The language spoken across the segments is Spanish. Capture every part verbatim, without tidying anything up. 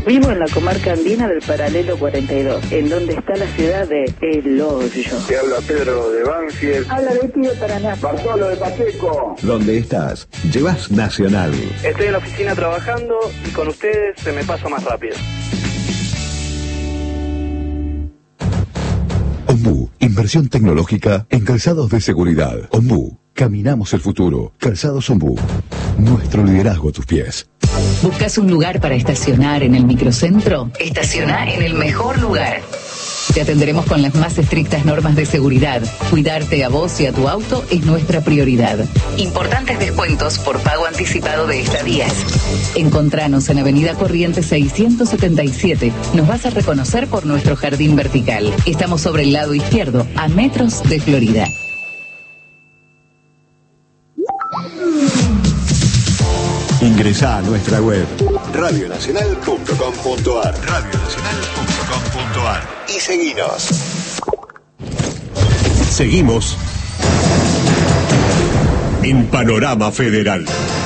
Vivo en la comarca andina del paralelo cuarenta y dos, en donde está la ciudad de El Hoyo. Te habla Pedro de Banfield. Habla Betty de Paraná. Bartolo de Pacheco. ¿Dónde estás? Llevas Nacional. Estoy en la oficina trabajando y con ustedes se me pasa más rápido. Ombú, inversión tecnológica en calzados de seguridad. Ombú, caminamos el futuro. Calzados Ombú, nuestro liderazgo a tus pies. ¿Buscas un lugar para estacionar en el microcentro? Estaciona en el mejor lugar. Te atenderemos con las más estrictas normas de seguridad. Cuidarte a vos y a tu auto es nuestra prioridad. Importantes descuentos por pago anticipado de estadías. Encontranos en Avenida Corrientes seiscientos setenta y siete. Nos vas a reconocer por nuestro jardín vertical. Estamos sobre el lado izquierdo, a metros de Florida. Ingresá a nuestra web radio nacional punto com punto ar radio nacional punto com punto ar y seguinos. Seguimos en Panorama Federal.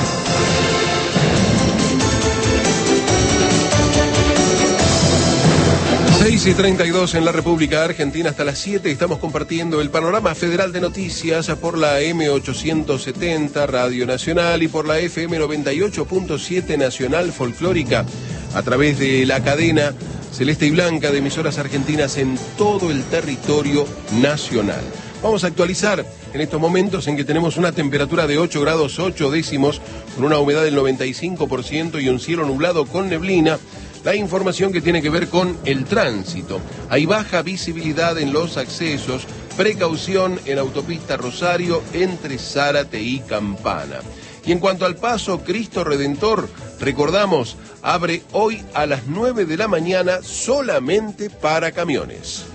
seis y treinta y dos en la República Argentina, hasta las siete estamos compartiendo el Panorama Federal de Noticias por la eme ochocientos setenta Radio Nacional y por la efe eme noventa y ocho punto siete Nacional Folclórica, a través de la cadena celeste y blanca de emisoras argentinas en todo el territorio nacional. Vamos a actualizar en estos momentos en que tenemos una temperatura de ocho grados ocho décimos, con una humedad del noventa y cinco por ciento y un cielo nublado con neblina. La información que tiene que ver con el tránsito. Hay baja visibilidad en los accesos, precaución en autopista Rosario entre Zárate y Campana. Y en cuanto al paso Cristo Redentor, recordamos, abre hoy a las nueve de la mañana solamente para camiones.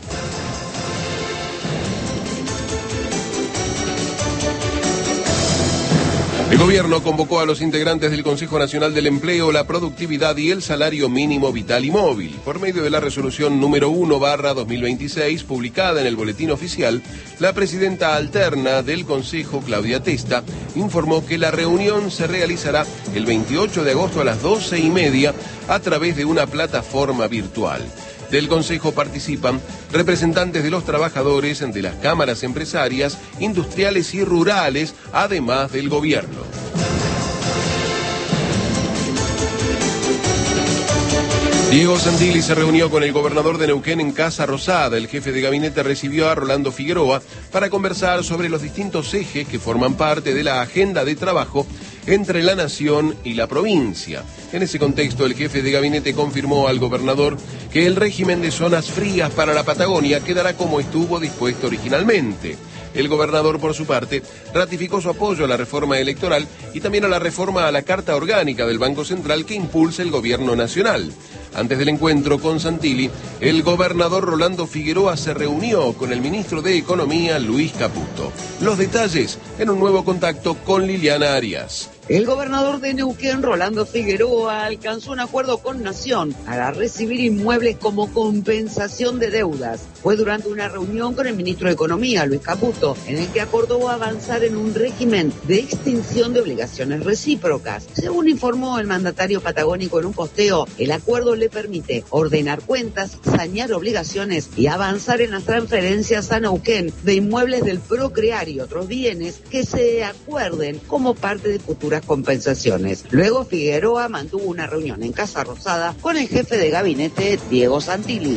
El gobierno convocó a los integrantes del Consejo Nacional del Empleo, la Productividad y el Salario Mínimo Vital y Móvil. Por medio de la resolución número uno barra dos mil veintiséis, publicada en el Boletín Oficial, la presidenta alterna del Consejo, Claudia Testa, informó que la reunión se realizará el veintiocho de agosto a las doce y media a través de una plataforma virtual. Del Consejo participan representantes de los trabajadores, de las cámaras empresarias, industriales y rurales, además del gobierno. Diego Santilli se reunió con el gobernador de Neuquén en Casa Rosada. El jefe de gabinete recibió a Rolando Figueroa para conversar sobre los distintos ejes que forman parte de la agenda de trabajo entre la nación y la provincia. En ese contexto, el jefe de gabinete confirmó al gobernador que el régimen de zonas frías para la Patagonia quedará como estuvo dispuesto originalmente. El gobernador, por su parte, ratificó su apoyo a la reforma electoral y también a la reforma a la Carta Orgánica del Banco Central que impulsa el gobierno nacional. Antes del encuentro con Santilli, el gobernador Rolando Figueroa se reunió con el ministro de Economía, Luis Caputo. Los detalles en un nuevo contacto con Liliana Arias. El gobernador de Neuquén, Rolando Figueroa, alcanzó un acuerdo con Nación para recibir inmuebles como compensación de deudas. Fue durante una reunión con el ministro de Economía, Luis Caputo, en el que acordó avanzar en un régimen de extinción de obligaciones recíprocas. Según informó el mandatario patagónico en un posteo, el acuerdo le permite ordenar cuentas, sanear obligaciones y avanzar en las transferencias a Neuquén de inmuebles del Procrear y otros bienes que se acuerden como parte de futuras compensaciones. Luego Figueroa mantuvo una reunión en Casa Rosada con el jefe de gabinete, Diego Santilli.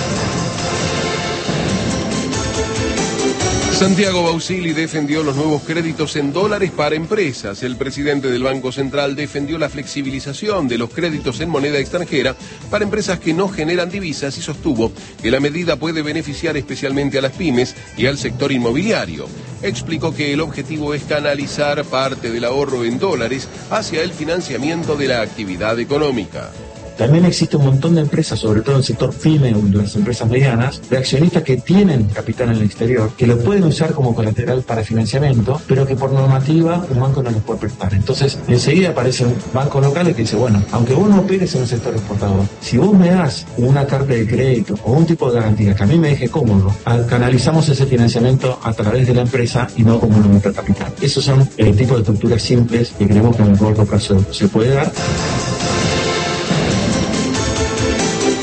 Santiago Bausili defendió los nuevos créditos en dólares para empresas. El presidente del Banco Central defendió la flexibilización de los créditos en moneda extranjera para empresas que no generan divisas y sostuvo que la medida puede beneficiar especialmente a las pymes y al sector inmobiliario. Explicó que el objetivo es canalizar parte del ahorro en dólares hacia el financiamiento de la actividad económica. También existe un montón de empresas, sobre todo en el sector pyme o de las empresas medianas, de accionistas que tienen capital en el exterior, que lo pueden usar como colateral para financiamiento, pero que por normativa un banco no les puede prestar. Entonces, enseguida aparecen bancos locales que dicen, bueno, aunque vos no operes en el sector exportador, si vos me das una carta de crédito o un tipo de garantía que a mí me deje cómodo, canalizamos ese financiamiento a través de la empresa y no como una capital. Esos son el tipo de estructuras simples que creemos que en el corto plazo se puede dar.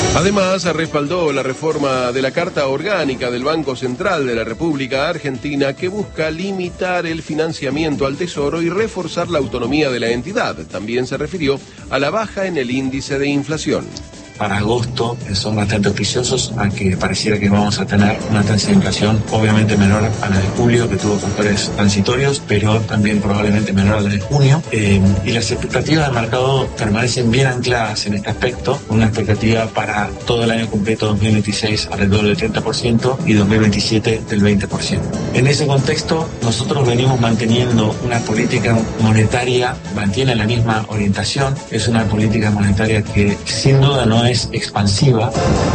Además, respaldó la reforma de la Carta Orgánica del Banco Central de la República Argentina, que busca limitar el financiamiento al Tesoro y reforzar la autonomía de la entidad. También se refirió a la baja en el índice de inflación. Para agosto son bastante auspiciosos, a que pareciera que vamos a tener una tasa de inflación obviamente menor a la de julio, que tuvo factores transitorios, pero también probablemente menor a la de junio. Eh, y las expectativas del mercado permanecen bien ancladas en este aspecto, una expectativa para todo el año completo dos mil veintiséis alrededor del treinta por ciento y dos mil veintisiete del veinte por ciento. En ese contexto, nosotros venimos manteniendo una política monetaria, mantiene la misma orientación, es una política monetaria que sin duda no es es expansiva.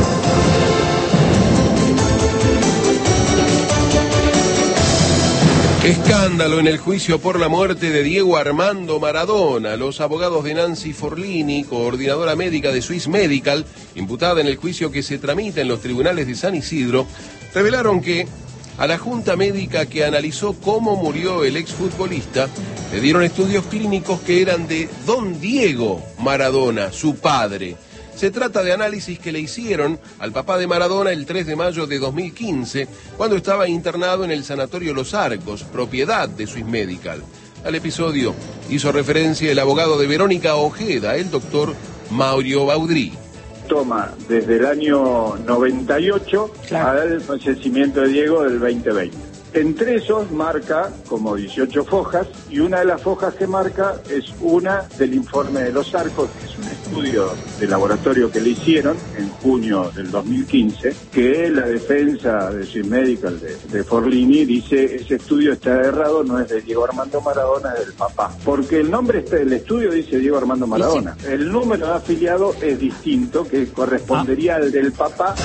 Escándalo en el juicio por la muerte de Diego Armando Maradona. Los abogados de Nancy Forlini, coordinadora médica de Swiss Medical, imputada en el juicio que se tramita en los tribunales de San Isidro, revelaron que a la junta médica que analizó cómo murió el exfutbolista, le dieron estudios clínicos que eran de don Diego Maradona, su padre. Se trata de análisis que le hicieron al papá de Maradona el tres de mayo de dos mil quince, cuando estaba internado en el Sanatorio Los Arcos, propiedad de Swiss Medical. Al episodio hizo referencia el abogado de Verónica Ojeda, el doctor Mauro Baudrí. Toma desde el año noventa y ocho claro. al fallecimiento de Diego del veinte veinte. Entre esos marca como dieciocho fojas, y una de las fojas que marca es una del informe de Los Arcos, que es un estudio de laboratorio que le hicieron en junio del dos mil quince, que la defensa de Swiss Medical de, de Forlini dice ese estudio está errado, no es de Diego Armando Maradona, es del papá. Porque el nombre del estudio dice Diego Armando Maradona. Sí. El número de afiliado es distinto, que correspondería ah. al del papá.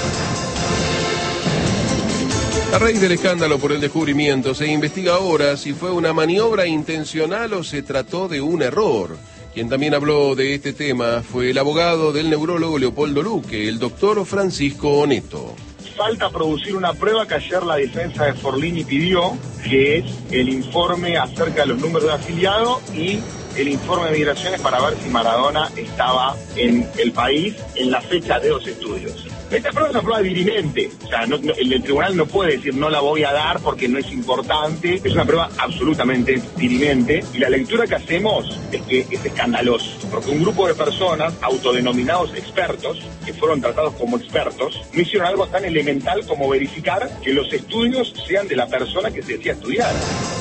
A raíz del escándalo por el descubrimiento, se investiga ahora si fue una maniobra intencional o se trató de un error. Quien también habló de este tema fue el abogado del neurólogo Leopoldo Luque, el doctor Francisco Oneto. Falta producir una prueba que ayer la defensa de Forlini pidió, que es el informe acerca de los números de afiliados y el informe de migraciones para ver si Maradona estaba en el país en la fecha de los estudios. Esta prueba es una prueba dirimente, o sea, no, no, el, el tribunal no puede decir no la voy a dar porque no es importante, es una prueba absolutamente dirimente, y la lectura que hacemos es que es escandaloso, porque un grupo de personas autodenominados expertos, que fueron tratados como expertos, no hicieron algo tan elemental como verificar que los estudios sean de la persona que se decía estudiar.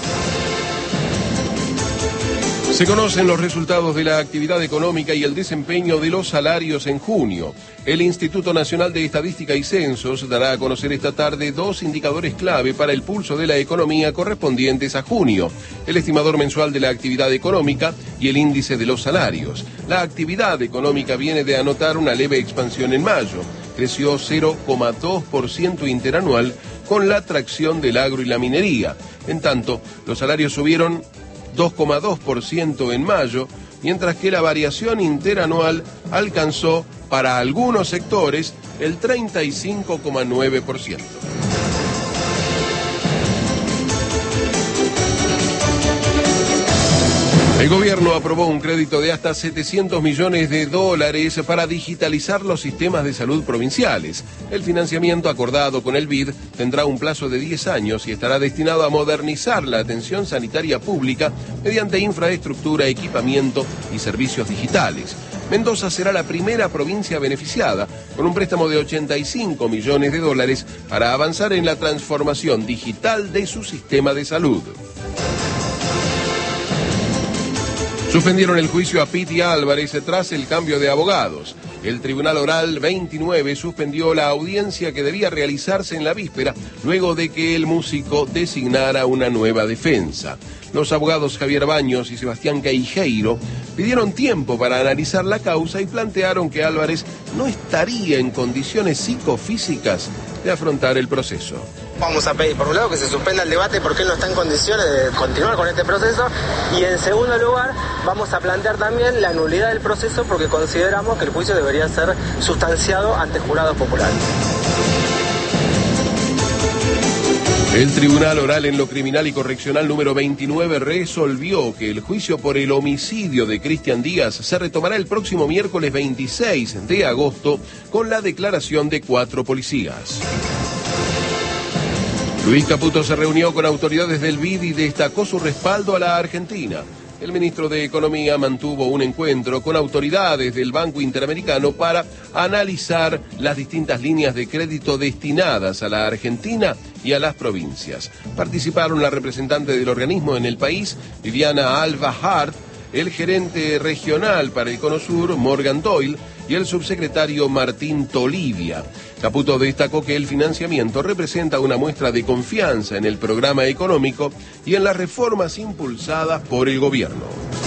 Se conocen los resultados de la actividad económica y el desempeño de los salarios en junio. El Instituto Nacional de Estadística y Censos dará a conocer esta tarde dos indicadores clave para el pulso de la economía correspondientes a junio: el estimador mensual de la actividad económica y el índice de los salarios. La actividad económica viene de anotar una leve expansión en mayo. Creció cero coma dos por ciento interanual con la tracción del agro y la minería. En tanto, los salarios subieron dos coma dos por ciento en mayo, mientras que la variación interanual alcanzó para algunos sectores el treinta y cinco coma nueve por ciento. El gobierno aprobó un crédito de hasta setecientos millones de dólares para digitalizar los sistemas de salud provinciales. El financiamiento acordado con el B I D tendrá un plazo de diez años y estará destinado a modernizar la atención sanitaria pública mediante infraestructura, equipamiento y servicios digitales. Mendoza será la primera provincia beneficiada con un préstamo de ochenta y cinco millones de dólares para avanzar en la transformación digital de su sistema de salud. Suspendieron el juicio a Piti Álvarez tras el cambio de abogados. El Tribunal Oral veintinueve suspendió la audiencia que debía realizarse en la víspera, luego de que el músico designara una nueva defensa. Los abogados Javier Baños y Sebastián Queijeiro pidieron tiempo para analizar la causa y plantearon que Álvarez no estaría en condiciones psicofísicas de afrontar el proceso. Vamos a pedir, por un lado, que se suspenda el debate porque él no está en condiciones de continuar con este proceso, y en segundo lugar vamos a plantear también la nulidad del proceso porque consideramos que el juicio debería ser sustanciado ante jurados populares. El Tribunal Oral en lo Criminal y Correccional número veintinueve resolvió que el juicio por el homicidio de Cristian Díaz se retomará el próximo miércoles veintiséis de agosto con la declaración de cuatro policías. Luis Caputo se reunió con autoridades del B I D y destacó su respaldo a la Argentina. El ministro de Economía mantuvo un encuentro con autoridades del Banco Interamericano para analizar las distintas líneas de crédito destinadas a la Argentina y a las provincias. Participaron la representante del organismo en el país, Viviana Alba Hart, el gerente regional para el Cono Sur, Morgan Doyle, y el subsecretario Martín Tolivia. Caputo destacó que el financiamiento representa una muestra de confianza en el programa económico y en las reformas impulsadas por el gobierno.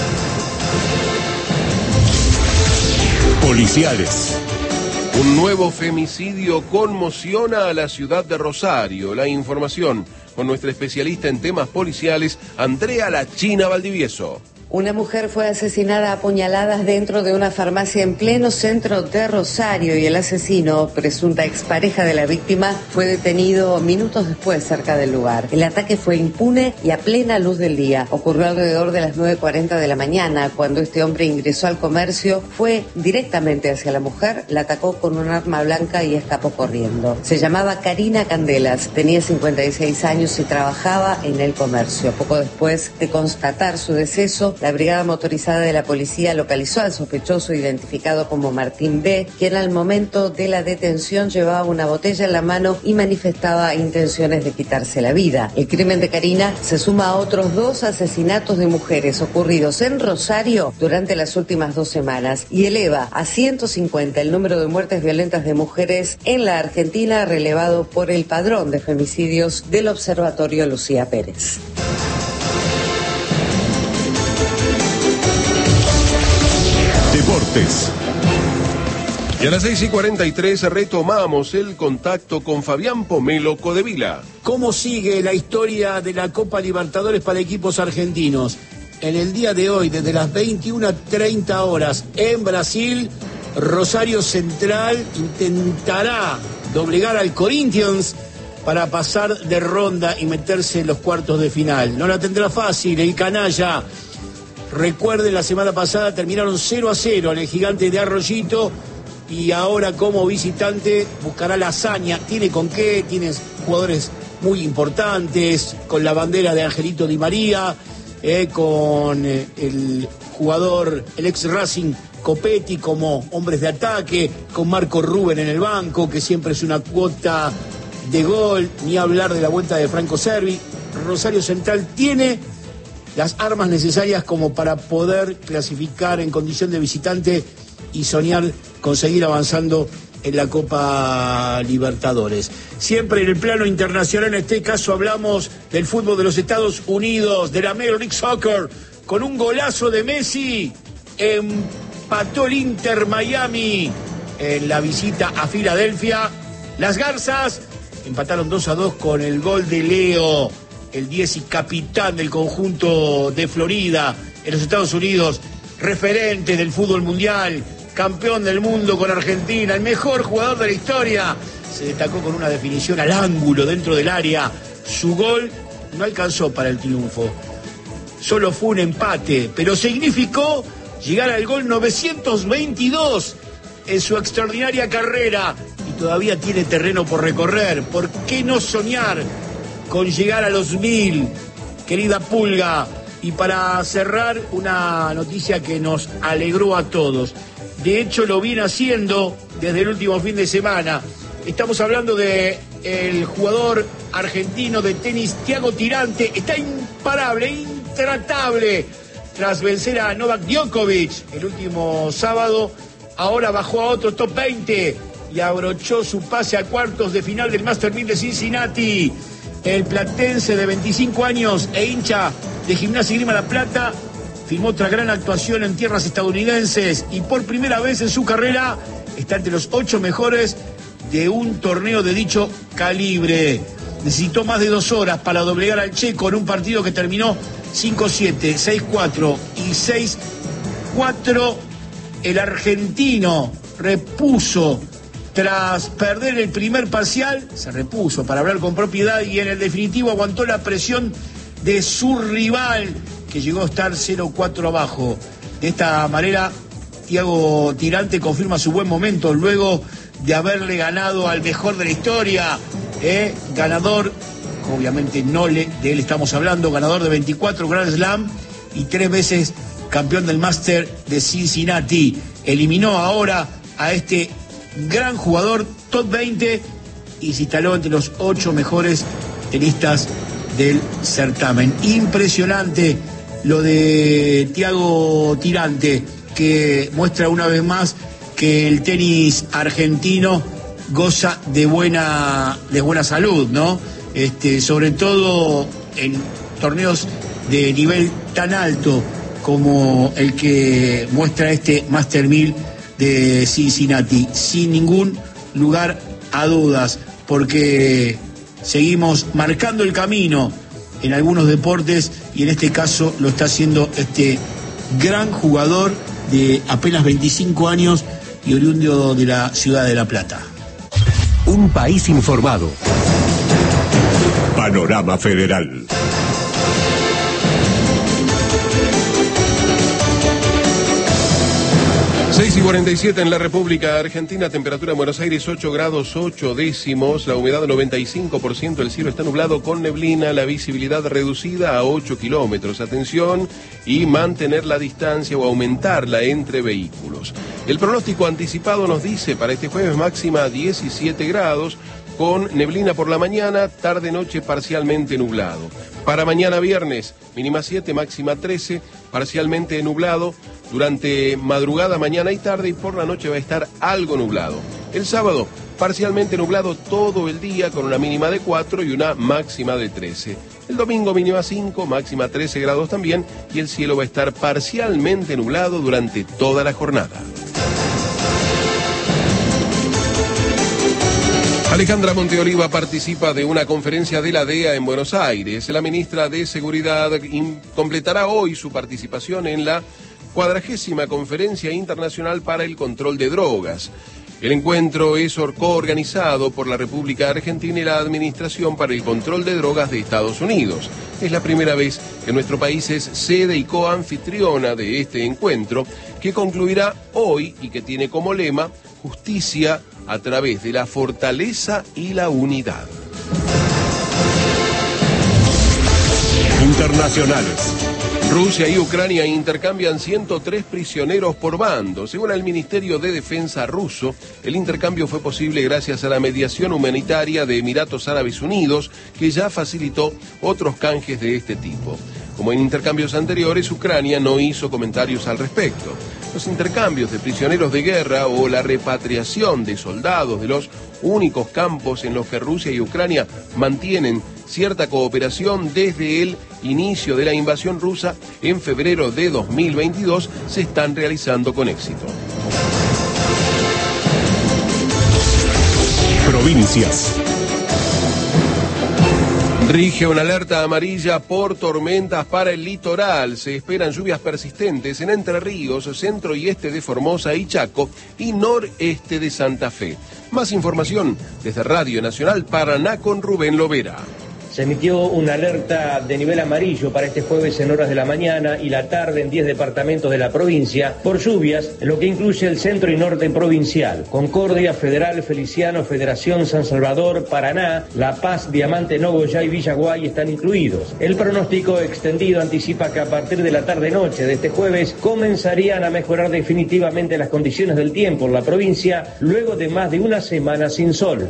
Policiales. Un nuevo femicidio conmociona a la ciudad de Rosario. La información con nuestra especialista en temas policiales, Andrea La China Valdivieso. Una mujer fue asesinada a puñaladas dentro de una farmacia en pleno centro de Rosario y el asesino, presunta expareja de la víctima, fue detenido minutos después cerca del lugar. El ataque fue impune y a plena luz del día. Ocurrió alrededor de las nueve cuarenta de la mañana, cuando este hombre ingresó al comercio, fue directamente hacia la mujer, la atacó con un arma blanca y escapó corriendo. Se llamaba Karina Candelas, tenía cincuenta y seis años y trabajaba en el comercio. Poco después de constatar su deceso, la brigada motorizada de la policía localizó al sospechoso identificado como Martín B., quien al momento de la detención llevaba una botella en la mano y manifestaba intenciones de quitarse la vida. El crimen de Karina se suma a otros dos asesinatos de mujeres ocurridos en Rosario durante las últimas dos semanas y eleva a ciento cincuenta el número de muertes violentas de mujeres en la Argentina, relevado por el padrón de femicidios del Observatorio Lucía Pérez. Deportes. Y a las seis y cuarenta y tres retomamos el contacto con Fabián Pomelo Codevila. ¿Cómo sigue la historia de la Copa Libertadores para equipos argentinos? En el día de hoy, desde las veintiuna treinta horas en Brasil, Rosario Central intentará doblegar al Corinthians para pasar de ronda y meterse en los cuartos de final. No la tendrá fácil el canalla. Recuerden, la semana pasada terminaron cero a cero en el Gigante de Arroyito y ahora como visitante buscará la hazaña. Tiene con qué, tiene jugadores muy importantes, con la bandera de Angelito Di María, eh, con eh, el jugador, el ex Racing Copetti como hombres de ataque, con Marco Rubén en el banco, que siempre es una cuota de gol, ni hablar de la vuelta de Franco Servi. Rosario Central tiene las armas necesarias como para poder clasificar en condición de visitante y soñar con seguir avanzando en la Copa Libertadores. Siempre en el plano internacional, en este caso hablamos del fútbol de los Estados Unidos, de la Major League Soccer, con un golazo de Messi, empató el Inter Miami en la visita a Filadelfia. Las Garzas empataron dos a dos con el gol de Leo, el diez y capitán del conjunto de Florida en los Estados Unidos, referente del fútbol mundial, campeón del mundo con Argentina, el mejor jugador de la historia. Se destacó con una definición al ángulo dentro del área. Su gol no alcanzó para el triunfo, solo fue un empate, pero significó llegar al gol novecientos veintidós en su extraordinaria carrera y todavía tiene terreno por recorrer. ¿Por qué no soñar con llegar a los mil, querida Pulga? Y para cerrar, una noticia que nos alegró a todos. De hecho, lo viene haciendo desde el último fin de semana. Estamos hablando de el jugador argentino de tenis, Thiago Tirante. Está imparable, intratable, tras vencer a Novak Djokovic el último sábado. Ahora bajó a otro top veinte y abrochó su pase a cuartos de final del Master mil de Cincinnati. El platense de veinticinco años e hincha de Gimnasia y Grima La Plata firmó otra gran actuación en tierras estadounidenses y por primera vez en su carrera está entre los ocho mejores de un torneo de dicho calibre. Necesitó más de dos horas para doblegar al checo en un partido que terminó cinco siete, seis cuatro y seis cuatro. El argentino repuso Tras perder el primer parcial, se repuso para hablar con propiedad y en el definitivo aguantó la presión de su rival, que llegó a estar cero cuatro abajo. De esta manera, Thiago Tirante confirma su buen momento luego de haberle ganado al mejor de la historia, eh, ganador, obviamente no le, de él estamos hablando, ganador de veinticuatro Grand Slam y tres veces campeón del Master de Cincinnati. Eliminó ahora a este gran jugador, top veinte, y se instaló entre los ocho mejores tenistas del certamen. Impresionante lo de Thiago Tirante, que muestra una vez más que el tenis argentino goza de buena, de buena salud, ¿no? Este, sobre todo en torneos de nivel tan alto como el que muestra este Master mil de Cincinnati, sin ningún lugar a dudas, porque seguimos marcando el camino en algunos deportes y en este caso lo está haciendo este gran jugador de apenas veinticinco años y oriundo de la ciudad de La Plata. Un país informado. Panorama Federal. seis y cuarenta y siete en la República Argentina, temperatura en Buenos Aires ocho grados ocho décimos, la humedad noventa y cinco por ciento, el cielo está nublado con neblina, la visibilidad reducida a ocho kilómetros. Atención y mantener la distancia o aumentarla entre vehículos. El pronóstico anticipado nos dice para este jueves máxima diecisiete grados, con neblina por la mañana, tarde-noche parcialmente nublado. Para mañana viernes, mínima siete, máxima trece, parcialmente nublado. Durante madrugada, mañana y tarde, y por la noche va a estar algo nublado. El sábado, parcialmente nublado todo el día con una mínima de cuatro y una máxima de trece. El domingo mínima cinco, máxima trece grados también, y el cielo va a estar parcialmente nublado durante toda la jornada. Alejandra Monteoliva participa de una conferencia de la D E A en Buenos Aires. La ministra de Seguridad completará hoy su participación en la cuadragésima Conferencia Internacional para el Control de Drogas. El encuentro es coorganizado por la República Argentina y la Administración para el Control de Drogas de Estados Unidos. Es la primera vez que nuestro país es sede y coanfitriona de este encuentro, que concluirá hoy y que tiene como lema justicia a través de la fortaleza y la unidad. Internacionales. Rusia y Ucrania intercambian ciento tres prisioneros por bando. Según el Ministerio de Defensa ruso, el intercambio fue posible gracias a la mediación humanitaria de Emiratos Árabes Unidos, que ya facilitó otros canjes de este tipo. Como en intercambios anteriores, Ucrania no hizo comentarios al respecto. Los intercambios de prisioneros de guerra o la repatriación de soldados de los únicos campos en los que Rusia y Ucrania mantienen cierta cooperación desde el inicio de la invasión rusa en febrero de dos mil veintidós se están realizando con éxito. Provincias. Rige una alerta amarilla por tormentas para el litoral. Se esperan lluvias persistentes en Entre Ríos, centro y este de Formosa y Chaco y noreste de Santa Fe. Más información desde Radio Nacional Paraná con Rubén Lovera. Se emitió una alerta de nivel amarillo para este jueves en horas de la mañana y la tarde en diez departamentos de la provincia por lluvias, en lo que incluye el centro y norte provincial. Concordia, Federal, Feliciano, Federación, San Salvador, Paraná, La Paz, Diamante, Nogoyá y Villaguay están incluidos. El pronóstico extendido anticipa que a partir de la tarde-noche de este jueves comenzarían a mejorar definitivamente las condiciones del tiempo en la provincia luego de más de una semana sin sol.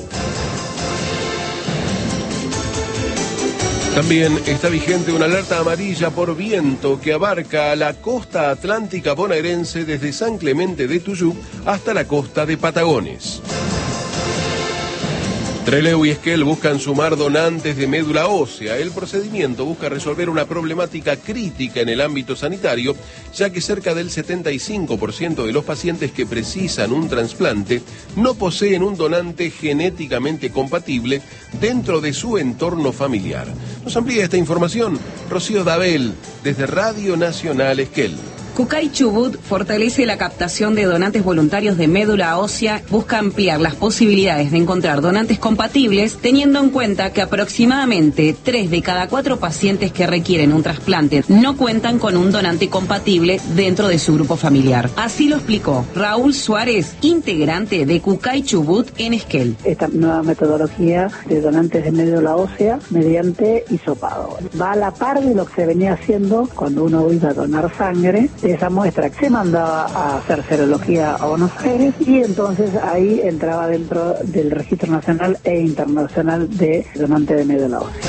También está vigente una alerta amarilla por viento que abarca la costa atlántica bonaerense desde San Clemente de Tuyú hasta la costa de Patagones. Trelew y Esquel buscan sumar donantes de médula ósea. El procedimiento busca resolver una problemática crítica en el ámbito sanitario, ya que cerca del setenta y cinco por ciento de los pacientes que precisan un trasplante no poseen un donante genéticamente compatible dentro de su entorno familiar. Nos amplía esta información Rocío Dabel, desde Radio Nacional Esquel. Kukai Chubut fortalece la captación de donantes voluntarios de médula ósea, busca ampliar las posibilidades de encontrar donantes compatibles, teniendo en cuenta que aproximadamente tres de cada cuatro pacientes que requieren un trasplante no cuentan con un donante compatible dentro de su grupo familiar. Así lo explicó Raúl Suárez, integrante de Kukai Chubut en Esquel. Esta nueva metodología de donantes de médula ósea mediante hisopado va a la par de lo que se venía haciendo cuando uno iba a donar sangre. De esa muestra que se mandaba a hacer serología a Buenos Aires y entonces ahí entraba dentro del registro nacional e internacional de donante de médula ósea.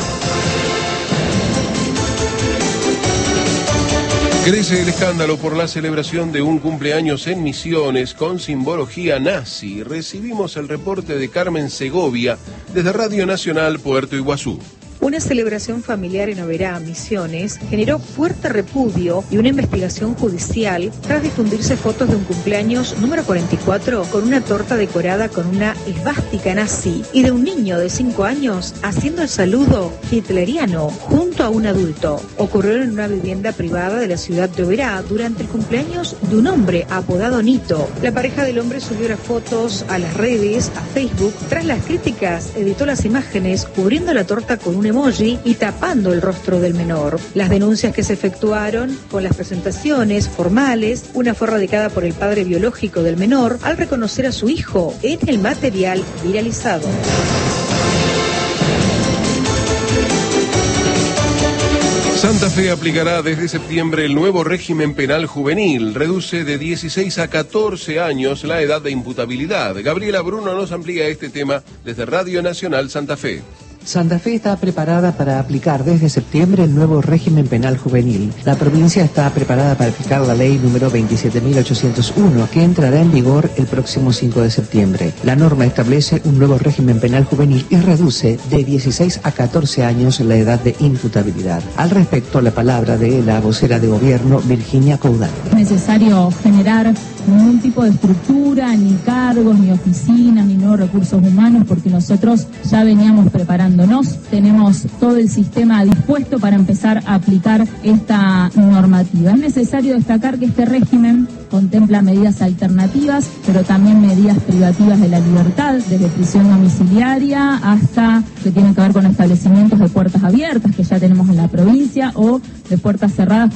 Crece el escándalo por la celebración de un cumpleaños en Misiones con simbología nazi. Recibimos el reporte de Carmen Segovia desde Radio Nacional Puerto Iguazú. Una celebración familiar en Oberá, Misiones, generó fuerte repudio y una investigación judicial tras difundirse fotos de un cumpleaños número cuarenta y cuatro con una torta decorada con una esvástica nazi y de un niño de cinco años haciendo el saludo hitleriano junto a un adulto. Ocurrió en una vivienda privada de la ciudad de Oberá durante el cumpleaños de un hombre apodado Nito. La pareja del hombre subió las fotos a las redes, a Facebook. Tras las críticas, editó las imágenes cubriendo la torta con un emoji y tapando el rostro del menor. Las denuncias que se efectuaron con las presentaciones formales, una fue radicada por el padre biológico del menor al reconocer a su hijo en el material viralizado. Santa Fe aplicará desde septiembre el nuevo régimen penal juvenil. Reduce de dieciséis a catorce años la edad de imputabilidad. Gabriela Bruno nos amplía este tema desde Radio Nacional Santa Fe. Santa Fe está preparada para aplicar desde septiembre el nuevo régimen penal juvenil. La provincia está preparada para aplicar la ley número veintisiete mil ochocientos uno, que entrará en vigor el próximo cinco de septiembre. La norma establece un nuevo régimen penal juvenil y reduce de dieciséis a catorce años la edad de imputabilidad. Al respecto, la palabra de la vocera de gobierno, Virginia Caudal. Es necesario generar ningún tipo de estructura, ni cargos, ni oficinas, ni nuevos recursos humanos, porque nosotros ya veníamos preparándonos, tenemos todo el sistema dispuesto para empezar a aplicar esta normativa. Es necesario destacar que este régimen contempla medidas alternativas, pero también medidas privativas de la libertad, desde prisión domiciliaria hasta que tienen que ver con establecimientos de puertas abiertas, que ya tenemos en la provincia, o de puertas cerradas.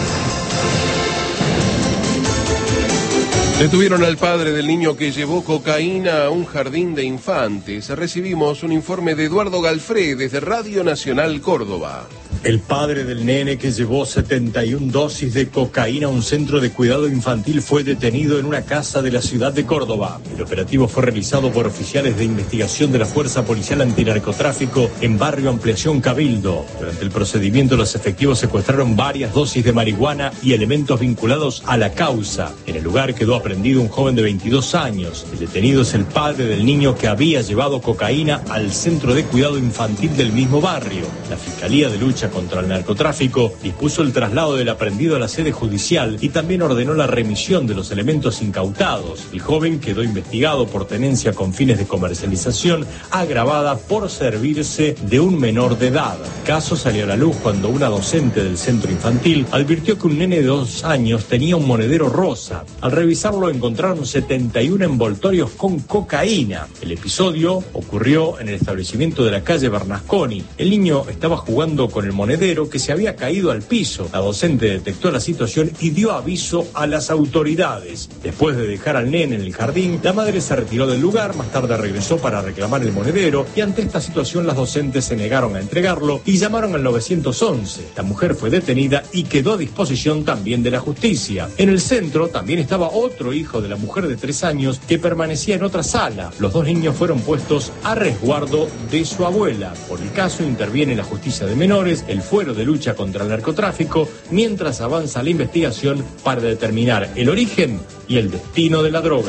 Detuvieron al padre del niño que llevó cocaína a un jardín de infantes. Recibimos un informe de Eduardo Galfré desde Radio Nacional Córdoba. El padre del nene que llevó setenta y una dosis de cocaína a un centro de cuidado infantil fue detenido en una casa de la ciudad de Córdoba. El operativo fue realizado por oficiales de investigación de la Fuerza Policial Antinarcotráfico en Barrio Ampliación Cabildo. Durante el procedimiento, los efectivos secuestraron varias dosis de marihuana y elementos vinculados a la causa. En el lugar quedó aprendido un joven de veintidós años. El detenido es el padre del niño que había llevado cocaína al centro de cuidado infantil del mismo barrio. La Fiscalía de Lucha contra el Narcotráfico dispuso el traslado del aprendido a la sede judicial y también ordenó la remisión de los elementos incautados. El joven quedó investigado por tenencia con fines de comercialización agravada por servirse de un menor de edad. El caso salió a la luz cuando una docente del centro infantil advirtió que un nene de dos años tenía un monedero rosa. Al revisarlo encontraron setenta y uno envoltorios con cocaína. El episodio ocurrió en el establecimiento de la calle Bernasconi. El niño estaba jugando con el monedero que se había caído al piso. La docente detectó la situación y dio aviso a las autoridades. Después de dejar al nene en el jardín, la madre se retiró del lugar, más tarde regresó para reclamar el monedero y ante esta situación las docentes se negaron a entregarlo y llamaron al nueve once. La mujer fue detenida y quedó a disposición también de la justicia. En el centro también estaba otro hijo de la mujer de tres años que permanecía en otra sala. Los dos niños fueron puestos a resguardo de su abuela. Por el caso interviene la justicia de menores, el Fuero de Lucha contra el Narcotráfico, mientras avanza la investigación para determinar el origen y el destino de la droga.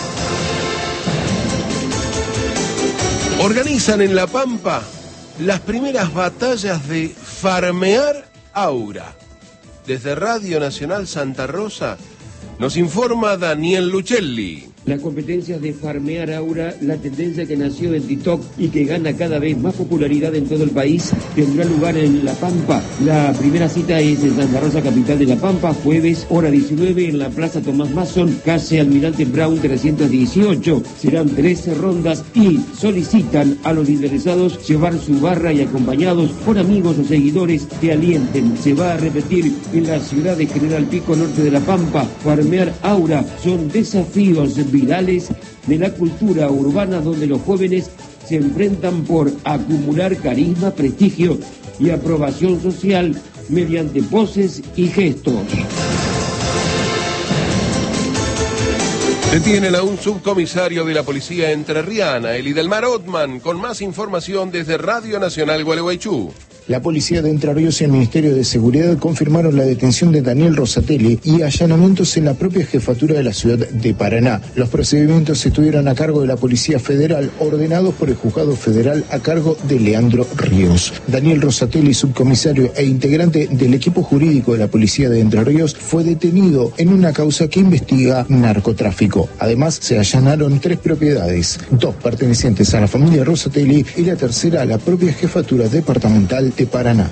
Organizan en La Pampa las primeras batallas de farmear aura. Desde Radio Nacional Santa Rosa nos informa Daniel Luchelli. Las competencias de Farmear Aura, la tendencia que nació en TikTok y que gana cada vez más popularidad en todo el país, tendrá lugar en La Pampa. La primera cita es en Santa Rosa, capital de La Pampa, jueves, hora diecinueve, en la Plaza Tomás Mason, calle Almirante Brown trescientos dieciocho. Serán trece rondas y solicitan a los interesados llevar su barra y acompañados por amigos o seguidores que alienten. Se va a repetir en la ciudad de General Pico, norte de La Pampa. Farmear Aura son desafíos virales de la cultura urbana donde los jóvenes se enfrentan por acumular carisma, prestigio y aprobación social mediante poses y gestos. Detienen a un subcomisario de la policía entrerriana, Elidelmar Otman, con más información desde Radio Nacional Gualeguaychú. La policía de Entre Ríos y el Ministerio de Seguridad confirmaron la detención de Daniel Rosatelli y allanamientos en la propia jefatura de la ciudad de Paraná. Los procedimientos estuvieron a cargo de la Policía Federal, ordenados por el Juzgado Federal a cargo de Leandro Ríos. Daniel Rosatelli, subcomisario e integrante del equipo jurídico de la Policía de Entre Ríos, fue detenido en una causa que investiga narcotráfico. Además, se allanaron tres propiedades, dos pertenecientes a la familia Rosatelli y la tercera a la propia jefatura departamental de Paraná.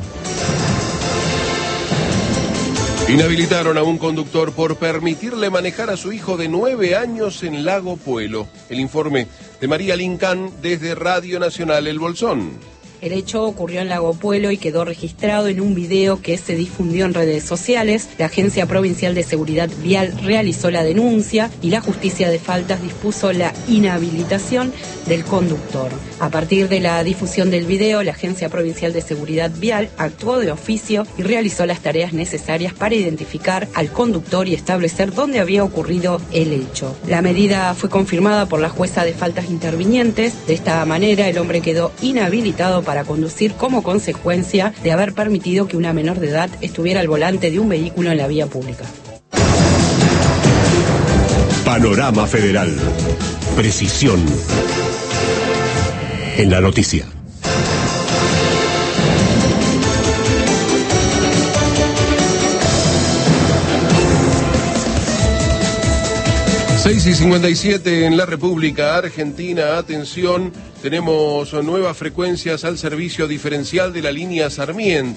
Inhabilitaron a un conductor por permitirle manejar a su hijo de nueve años en Lago Puelo. El informe de María Lincán desde Radio Nacional El Bolsón. El hecho ocurrió en Lago Puelo y quedó registrado en un video que se difundió en redes sociales. La Agencia Provincial de Seguridad Vial realizó la denuncia y la Justicia de Faltas dispuso la inhabilitación del conductor. A partir de la difusión del video, la Agencia Provincial de Seguridad Vial actuó de oficio y realizó las tareas necesarias para identificar al conductor y establecer dónde había ocurrido el hecho. La medida fue confirmada por la jueza de faltas intervinientes. De esta manera, el hombre quedó inhabilitado para para conducir como consecuencia de haber permitido que una menor de edad estuviera al volante de un vehículo en la vía pública. Panorama Federal. Precisión en la noticia. seis y cincuenta y siete en la República Argentina. Atención, tenemos nuevas frecuencias al servicio diferencial de la línea Sarmiento.